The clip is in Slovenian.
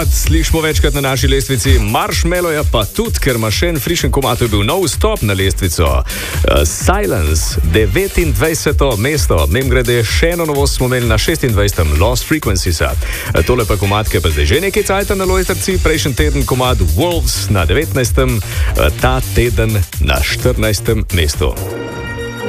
Slišimo večkrat na naši lestvici Marshmallow, pa tudi, ker ima še en frišen komad, to je bil nov stop na lestvico. Silence, 29. mesto. Mimogrede, še eno novost smo imeli na 26. Lost Frequencies. Tole pa komad, ki je pa zdaj že nekaj cajta na lojtrci. Prejšnji teden komad Wolves na 19. Ta teden na 14. mestu.